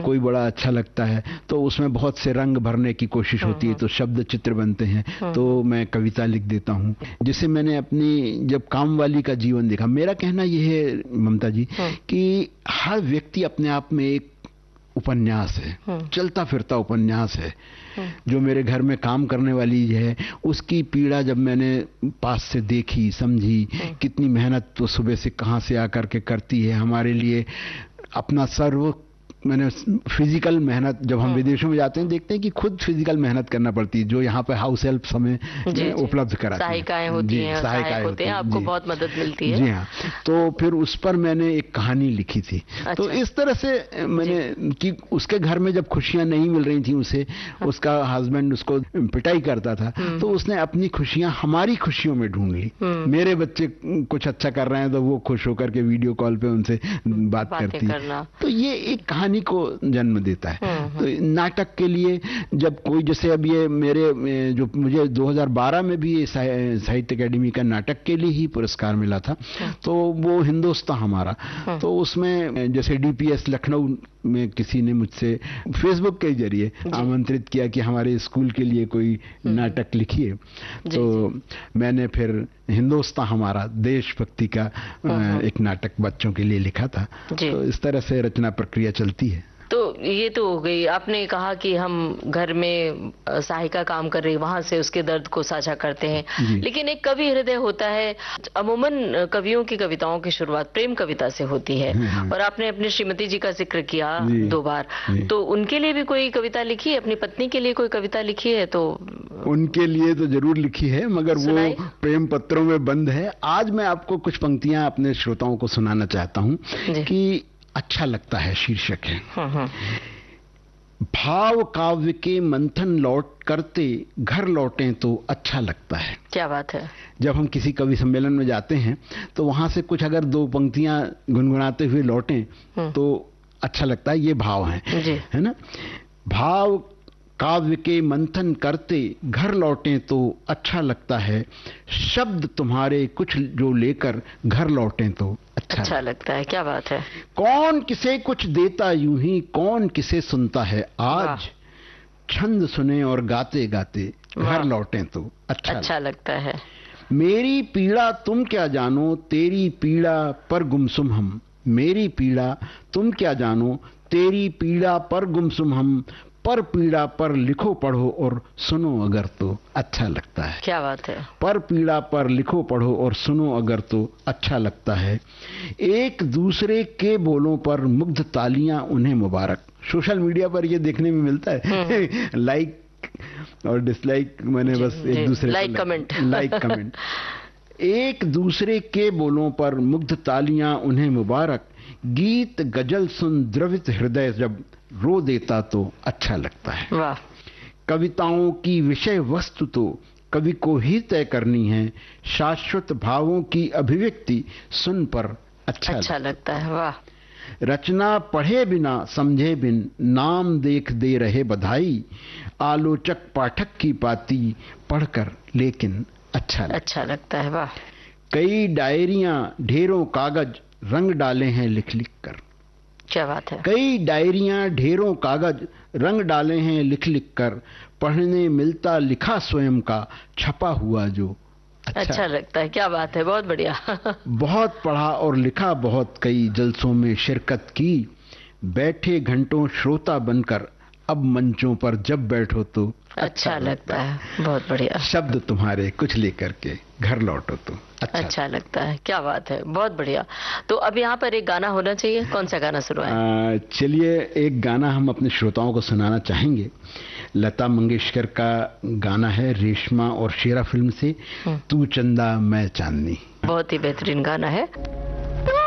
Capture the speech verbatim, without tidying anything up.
कोई बड़ा अच्छा लगता है तो उसमें बहुत से रंग भरने की कोशिश होती है, तो शब्द चित्र बनते हैं, तो मैं कविता लिख देता हूँ। जिसे मैंने अपनी जब कामवाली का जीवन देखा, मेरा कहना यह है ममता जी कि हर व्यक्ति अपने आप में एक उपन्यास है, चलता फिरता उपन्यास है। जो मेरे घर में काम करने वाली है, उसकी पीड़ा जब मैंने पास से देखी, समझी, कितनी मेहनत तो सुबह से कहां से आकर के करती है हमारे लिए, अपना सर्व मैंने फिजिकल मेहनत, जब हम विदेशों में जाते हैं देखते हैं कि खुद फिजिकल मेहनत करना पड़ती है, जो यहाँ पे हाउस हेल्प हमें उपलब्ध कराती है, सहायिकाएं होती हैं, सहायक होते हैं, आपको बहुत मदद मिलती है। जी हाँ, तो फिर उस पर मैंने एक कहानी लिखी थी। अच्छा। तो इस तरह से मैंने कि उसके घर में जब खुशियां नहीं मिल रही थी उसे, उसका हस्बैंड उसको पिटाई करता था, तो उसने अपनी खुशियां हमारी खुशियों में ढूंढ ली। मेरे बच्चे कुछ अच्छा कर रहे हैं तो वो खुश होकर के वीडियो कॉल पे उनसे बात करती है, तो ये एक कहानी को जन्म देता है। तो नाटक के लिए जब कोई, जैसे अब ये मेरे जो मुझे दो हज़ार बारह में भी साहित्य अकेडमी का नाटक के लिए ही पुरस्कार मिला था, तो वो हिंदुस्तान हमारा, तो उसमें जैसे डीपीएस लखनऊ में किसी ने मुझसे फेसबुक के जरिए आमंत्रित किया कि हमारे स्कूल के लिए कोई नाटक लिखिए, तो मैंने फिर हिंदुस्तान हमारा देशभक्ति का एक नाटक बच्चों के लिए लिखा था। तो इस तरह से रचना प्रक्रिया चलती है। तो ये तो हो गई, आपने कहा कि हम घर में सहायिका काम कर रही, वहां से उसके दर्द को साझा करते हैं, लेकिन एक कवि हृदय होता है। अमूमन कवियों की कविताओं की शुरुआत प्रेम कविता से होती है, और आपने अपनी श्रीमती जी का जिक्र किया दो बार, तो उनके लिए भी कोई कविता लिखी है? अपनी पत्नी के लिए कोई कविता लिखी है? तो उनके लिए तो जरूर लिखी है, मगर वो प्रेम पत्रों में बंद है। आज मैं आपको कुछ पंक्तियां अपने श्रोताओं को सुनाना चाहता हूँ कि अच्छा लगता है शीर्षक है। हाँ हाँ। भाव काव्य के मंथन लौट करते घर लौटें तो अच्छा लगता है। क्या बात है। जब हम किसी कवि सम्मेलन में जाते हैं तो वहां से कुछ अगर दो पंक्तियां गुनगुनाते हुए लौटें तो अच्छा लगता है। ये भाव है, है ना। भाव काव्य के मंथन करते घर लौटें तो अच्छा लगता है, शब्द तुम्हारे कुछ जो लेकर घर लौटें तो अच्छा, अच्छा लगता है। क्या बात है। कौन किसे कुछ देता यूं ही कौन किसे सुनता है आज, छंद सुने और गाते गाते घर लौटें तो अच्छा, अच्छा लगता है। मेरी पीड़ा तुम क्या जानो तेरी पीड़ा पर गुमसुम हम, मेरी पीड़ा तुम क्या जानो तेरी पीड़ा पर गुमसुम हम, पर पीड़ा पर लिखो पढ़ो और सुनो अगर तो अच्छा लगता है। क्या बात है। पर पीड़ा पर लिखो पढ़ो और सुनो अगर तो अच्छा लगता है, एक दूसरे के बोलों पर मुग्ध तालियां उन्हें मुबारक। सोशल मीडिया पर ये देखने में मिलता है लाइक और डिसलाइक, मैंने बस एक दूसरे लाइक कमेंट लाइक कमेंट एक दूसरे के बोलों पर मुग्ध तालियां उन्हें मुबारक, गीत गजल सुन द्रवित हृदय जब रो देता तो अच्छा लगता है। वाह। कविताओं की विषय वस्तु तो कवि को ही तय करनी है, शाश्वत भावों की अभिव्यक्ति सुन पर अच्छा, अच्छा लगता है। वाह। रचना पढ़े बिना समझे बिन नाम देख दे रहे बधाई, आलोचक पाठक की पाती पढ़कर लेकिन अच्छा लगता अच्छा लगता है। वाह। कई डायरियां ढेरों कागज रंग डाले हैं लिख लिख कर। क्या बात है। कई डायरियां ढेरों कागज रंग डाले हैं लिख लिख कर, पढ़ने मिलता लिखा स्वयं का छपा हुआ जो अच्छा, अच्छा लगता है। क्या बात है, बहुत बढ़िया बहुत पढ़ा और लिखा बहुत कई जलसों में शिरकत की, बैठे घंटों श्रोता बनकर अब मंचों पर जब बैठो तो अच्छा, अच्छा लगता है। बहुत बढ़िया। शब्द तुम्हारे कुछ लेकर के घर लौटो तो अच्छा, अच्छा लगता है। क्या बात है, बहुत बढ़िया। तो अब यहाँ पर एक गाना होना चाहिए, कौन सा गाना सुनवाएं? चलिए एक गाना हम अपने श्रोताओं को सुनाना चाहेंगे। लता मंगेशकर का गाना है, रेशमा और शेरा फिल्म से, तू चंदा मैं चांदनी। बहुत ही बेहतरीन गाना है।